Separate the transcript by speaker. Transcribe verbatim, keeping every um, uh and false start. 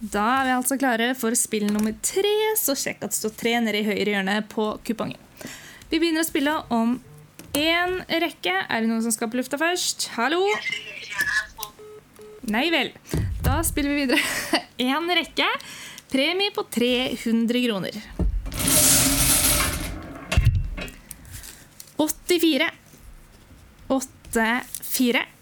Speaker 1: Da er vi altså klare for spill nummer tre, så sjekk at det står tre nede i høyre hjørne på kupongen. Vi begynner å spille om en rekke. Er det noen som skal på lufta først? Hallo? Nei vel. Da spiller vi videre. En rekke. Premie på tre hundre kroner. åttifire. åtte fire.